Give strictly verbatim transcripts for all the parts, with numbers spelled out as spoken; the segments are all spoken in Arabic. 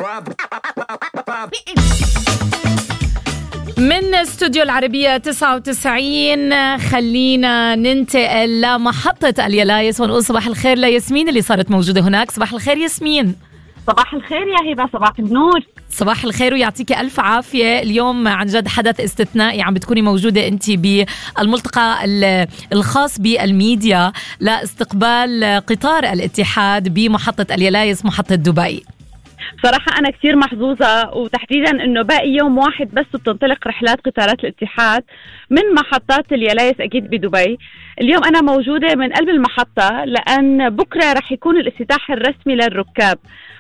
من استوديو العربية تسعة وتسعين خلينا ننتقل لمحطة اليلايس ونقول صباح الخير لياسمين اللي صارت موجودة هناك. صباح الخير ياسمين. صباح الخير يا هبة. صباح النور. صباح الخير ويعطيك ألف عافية. اليوم عن جد حدث استثنائي عم بتكوني موجودة أنت بالملتقى الخاص بالميديا لاستقبال قطار الاتحاد بمحطة اليلايس محطة دبي. بصراحة أنا كتير محظوظة، وتحديدا أنه باقي يوم واحد بس بتنطلق رحلات قطارات الاتحاد من محطات اليلايس أكيد بدبي. اليوم أنا موجودة من قلب المحطة لأن بكرة رح يكون الافتتاح الرسمي للركاب.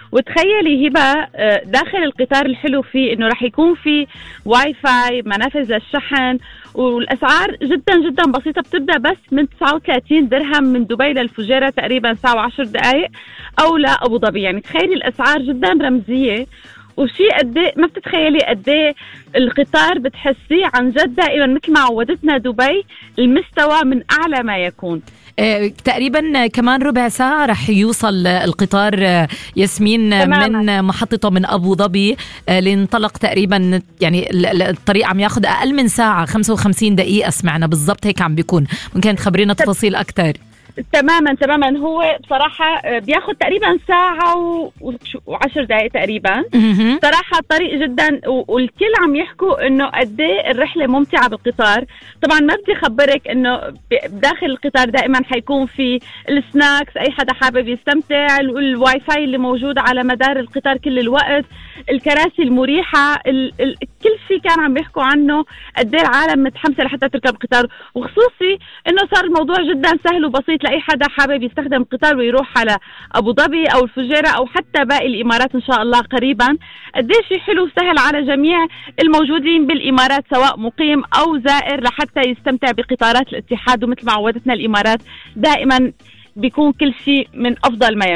وتخيلي هبة داخل القطار الحلو فيه انه رح يكون في واي فاي، منافذ للشحن، والاسعار جدا جدا بسيطة، بتبدأ بس من تسعة وثلاثين درهم من دبي للفجيرة تقريبا ساعة وعشر دقائق، او لا ابو ظبي. يعني تخيلي الاسعار جدا رمزية، وشي قديه ما بتتخيلي قديه القطار بتحسيه عن جد دائما مثل ما عودتنا دبي، المستوى من اعلى ما يكون. اه تقريبا كمان ربع ساعة رح يوصل القطار ياسمين تماما. من محطته من أبو ظبي اه لينطلق تقريبا، يعني الطريق عم ياخد أقل من ساعة، خمسة وخمسين دقيقة سمعنا بالضبط هيك عم بيكون. ممكن تخبرينا تفاصيل أكتر؟ تماما تماما. هو بصراحة بياخد تقريبا ساعة وعشر دقائق تقريبا. صراحة الطريق جدا، والكل عم يحكوا انه قد ايه الرحلة ممتعة بالقطار. طبعا ما بدي خبرك انه داخل القطار دائما حيكون في السناكس، اي حدا حابب يستمتع، الواي فاي اللي موجود على مدار القطار كل الوقت، الكراسي المريحة، ال ال كل شيء كان عم يحكوا عنه قد ايه العالم متحمسة لحتى تركب القطار. وخصوصي انه صار الموضوع جدا سهل وبسيط لأي حدا حابب يستخدم القطار ويروح على أبو ظبي أو الفجيرة أو حتى باقي الإمارات إن شاء الله قريبا. قديش شيء حلو وسهل على جميع الموجودين بالإمارات سواء مقيم أو زائر لحتى يستمتع بقطارات الاتحاد. ومثل ما عودتنا الإمارات دائما بيكون كل شيء من أفضل ما يكون.